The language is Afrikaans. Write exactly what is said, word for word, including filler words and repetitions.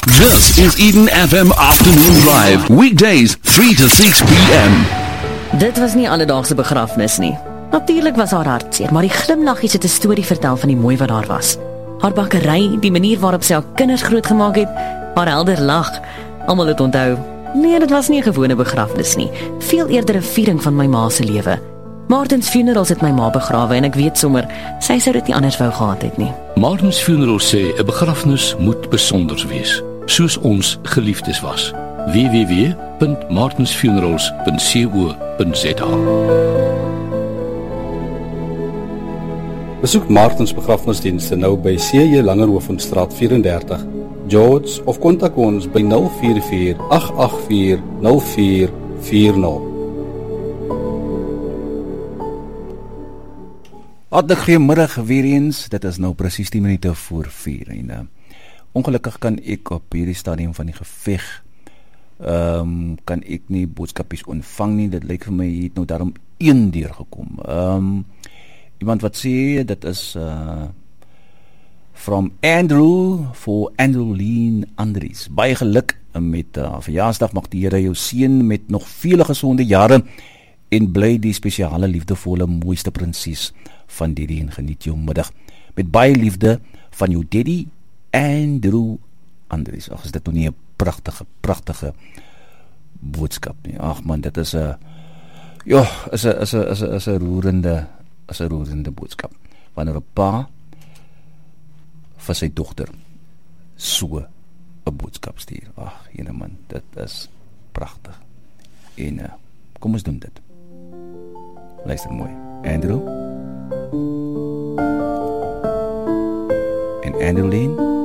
This is Eden F M Afternoon Drive. Weekdays three to six p m. Dit was nie alledaagse begrafnis nie. Natuurlik was haar hartseer, maar die glimlaggies het 'n storie vertel van die mooi wat daar was. Haar bakkery, die manier waarop sy haar kinders grootgemaak het, haar helder lag. Almal het onthou. Nee, dit was nie 'n gewone begrafnis nie. Veel eerder 'n viering van my ma se lewe. Martins Funerals het my ma begrawe en ek weet sommer, sy sou dit nie anders wou gehad het nie. Martins Funerals sê 'n begrafnis moet besonder wees, soos ons geliefdes was. w w w punt martinsfunerals punt co punt z a. Besoek Martins begrafnisdienste nou by C J Langerhovenstraat vyf en dertig, George, of kontak ons by nul vier vier agt agt vier nul vier vier nul. Hartlik goeiemiddag weer eens, dit is nou presies tien minute voor vier en uh, ongelukkig kan ek op hierdie stadium van die geveg um, kan ek nie boodskapies ontvang nie. Dit lyk vir my hier het nou daarom een deurgekom. Um, iemand wat sê, dit is uh, from Andrew for Andrew Andries. Baie geluk met uh, verjaarsdag, mag die Here jou seën met nog vele gesonde jare en bly die spesiale liefdevolle mooiste prinses van Didi en geniet jou middag met baie liefde van jou Didi Andrew Andries. Ag, is dit nou nie 'n pragtige pragtige boodskap nie. Ag man, dit is 'n ja, is 'n is 'n is 'n is 'n roerende is 'n roerende boodskap wanneer 'n pa vir sy dogter so 'n boodskap stuur. Ag, jene man, dit is pragtig. En uh, kom ons doen dit. Luister mooi. Andrew en Andrew